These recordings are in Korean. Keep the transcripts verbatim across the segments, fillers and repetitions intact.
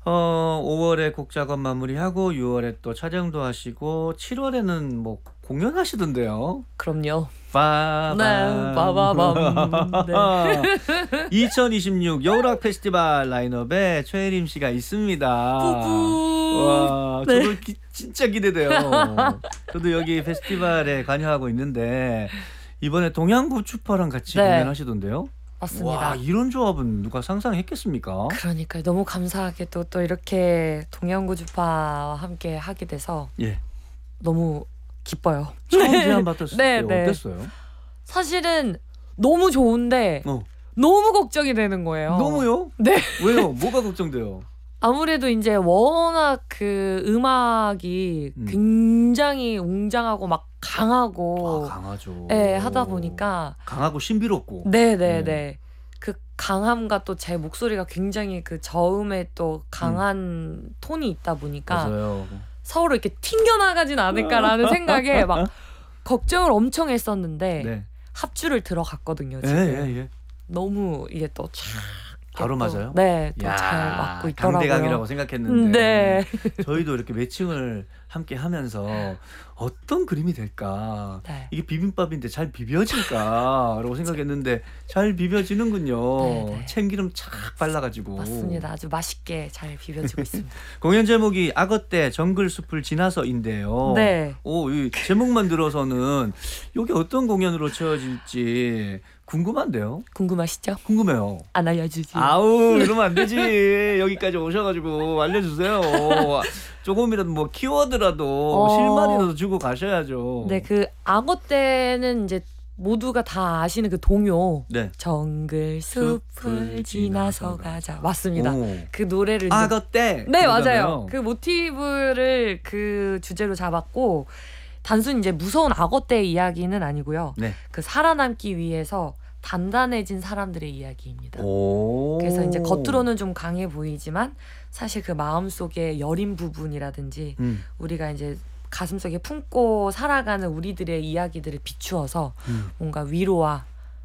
어 오월에 곡 작업 마무리하고 유월에 또 촬영도 하시고 칠월에는 뭐 공연하시던데요. 그럼요. 빠밤. 네. 빠바밤. 네. 이천이십육 여울악 페스티벌 라인업에 최혜림 씨가 있습니다. 뿌뿌. 와, 네. 저도 기, 진짜 기대돼요. 저도 여기 페스티벌에 관여하고 있는데 이번에 동양고추파랑 같이 네. 공연하시던데요. 맞습니다. 와, 이런 조합은 누가 상상했겠습니까? 그러니까 너무 감사하게 또, 또 이렇게 동양고주파와 함께 하게 돼서 예. 너무 기뻐요. 처음 제안 받았을 네, 때 네. 어땠어요? 사실은 너무 좋은데 어. 너무 걱정이 되는 거예요. 너무요? 네. 왜요? 뭐가 걱정돼요? 아무래도 이제 워낙 그 음악이 음. 굉장히 웅장하고 막 강하고 아, 강하죠. 예, 하다 보니까 강하고 신비롭고. 네네네. 네. 그 강함과 또 제 목소리가 굉장히 그 저음에 또 강한 톤이 있다 보니까 맞아요. 서로 이렇게 튕겨나가진 않을까라는 생각에 막 걱정을 엄청 했었는데 네. 합주를 들어갔거든요. 예, 지금 예, 예. 너무 이게 또 촥 바로 또, 맞아요? 네, 또 야, 잘 맞고 있더라고요. 강대강이라고 생각했는데 네. 저희도 이렇게 매칭을 함께 하면서 어떤 그림이 될까? 네. 이게 비빔밥인데 잘 비벼질까라고 생각했는데 잘 비벼지는군요. 네, 네. 참기름 착 발라가지고. 맞습니다. 아주 맛있게 잘 비벼지고 있습니다. 공연 제목이 악어떼 정글숲을 지나서인데요. 네. 오, 이 제목만 들어서는 이게 어떤 공연으로 채워질지 궁금한데요. 궁금하시죠? 궁금해요. 안 알려주지. 아우, 이러면 안 되지. 여기까지 오셔가지고 알려주세요. 조금이라도 뭐 키워드라도 어. 실마리라도 주고 가셔야죠. 네, 그 악어 때는 이제 모두가 다 아시는 그 동요. 네. 정글 숲을 숲을 지나서 지나서 가자. 맞습니다. 오. 그 노래를 이제- 악어떼. 네, 그거잖아요. 맞아요. 그 모티브를 그 주제로 잡았고 단순히 이제 무서운 악어 때 이야기는 아니고요. 네. 그 살아남기 위해서 단단해진 사람들의 이야기입니다. 오. 그래서 이제 겉으로는 좀 강해 보이지만 사실 그 마음속에 여린 부분이라든지 음, 우리가 이제 가슴속에 품고 살아가는 우리들의 이야기들을 비추어서 음. 뭔가 위로와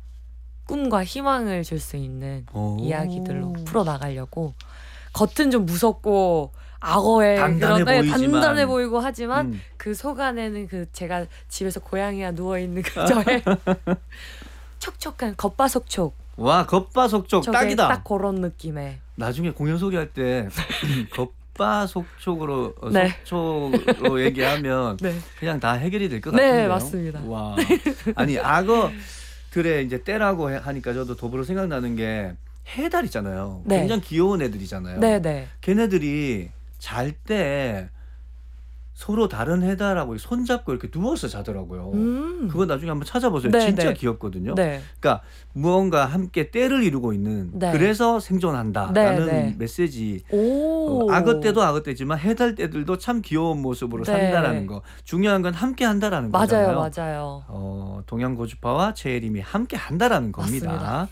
꿈과 희망을 줄 수 있는 오. 이야기들로 풀어나가려고 겉은 좀 무섭고 악어의 단단해 그런, 네, 보이지만. 단단해 보이고 하지만 음. 그 속 안에는 그 제가 집에서 고양이가 누워있는 그 저의 촉촉한 겉바속촉 와, 겉바속촉 저게 딱이다. 딱 그런 느낌의 나중에 공연 소개할 때 겉바속촉으로 어, 네. 속촉으로 얘기하면 네. 그냥 다 해결이 될 것 네, 같은데요. 맞습니다. 와, 아니 악어들의 이제 때라고 해- 하니까 저도 더불어 생각나는 게 해달 있잖아요. 네. 굉장히 귀여운 애들이잖아요. 네네. 걔네들이 잘 때 서로 다른 해달하고 손잡고 이렇게 누워서 자더라고요. 음. 그거 나중에 한번 찾아보세요. 네, 진짜 네. 귀엽거든요. 네. 그러니까 무언가 함께 때를 이루고 있는 네. 그래서 생존한다라는 네, 네. 메시지. 오. 어, 악어 때도 악어 때지만 해달 때들도 참 귀여운 모습으로 네. 산다라는 거. 중요한 건 함께 한다라는 맞아요, 거잖아요. 맞아요. 어, 동양고주파와 최혜림이 함께 한다라는 겁니다. 맞습니다.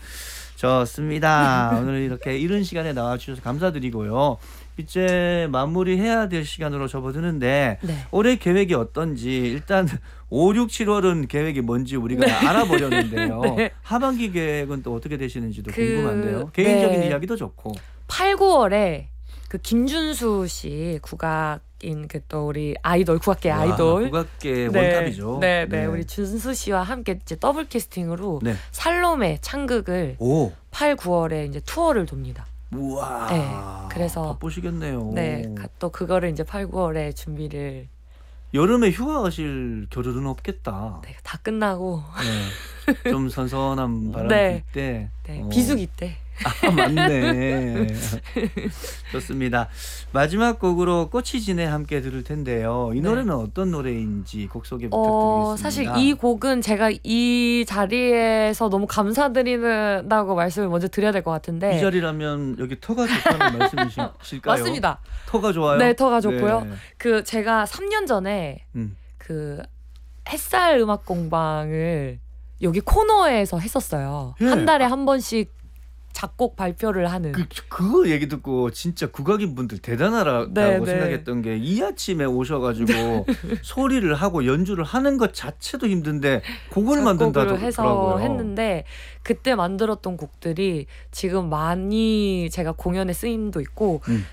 좋습니다. 오늘 이렇게 이른 시간에 나와주셔서 감사드리고요. 이제 마무리해야 될 시간으로 접어드는데 네. 올해 계획이 어떤지 일단 오, 육, 칠월은 계획이 뭔지 우리가 알아보려는데요. 네. 하반기 계획은 또 어떻게 되시는지도 그, 궁금한데요. 개인적인 네. 이야기도 좋고. 팔, 구월에 그 김준수 씨 국악인 그 또 우리 아이돌 국악계 와, 아이돌 국악계 네. 원탑이죠. 네, 네, 우리 준수 씨와 함께 이제 더블 캐스팅으로 네. 살롬의 창극을 오, 팔, 구월에 이제 투어를 돕니다. 우와. 네, 그래서- 바쁘시겠네요. 네, 가- 또 그거를 이제 팔, 구월에 준비를 여름에 휴가 가실 겨를은 없겠다. 네, 다 끝나고 네. 좀 선선한 바람 네. 불 때. 네, 어. 비수기 때. 아, 맞네. 좋습니다. 마지막 곡으로 꽃이 지네 함께 들을 텐데요. 이 네. 노래는 어떤 노래인지 곡 소개 부탁드리겠습니다. 어, 사실 이 곡은 제가 이 자리에서 너무 감사드린다고 말씀을 먼저 드려야 될 것 같은데 이 자리라면 여기 터가 좋다는 말씀이실까요? 맞습니다. 터가 좋아요? 네, 터가 좋고요. 네. 그 제가 삼 년 전에 음. 그 햇살 음악 공방을 여기 코너에서 했었어요. 예. 한 달에 한 번씩 작곡 발표를 하는. 그, 그거 얘기 듣고 진짜 국악인 분들 대단하다고 네, 네. 생각했던 게 이 아침에 오셔가지고 소리를 하고 연주를 하는 것 자체도 힘든데 곡을 만든다고 작곡을 해서 했는데 그때 만들었던 곡들이 지금 많이 제가 공연에 쓰임도 있고 음.